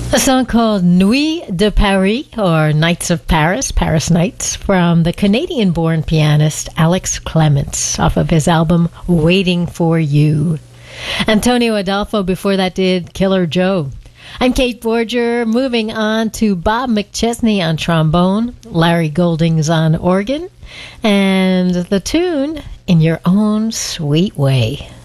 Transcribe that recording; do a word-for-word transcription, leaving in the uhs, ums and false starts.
A song called Nuit de Paris, or Nights of Paris, Paris Nights, from the Canadian-born pianist Alex Clements, off of his album Waiting for You. Antonio Adolfo before that did Killer Joe. I'm Kate Borger, moving on to Bob McChesney on trombone, Larry Goldings on organ, and the tune In Your Own Sweet Way.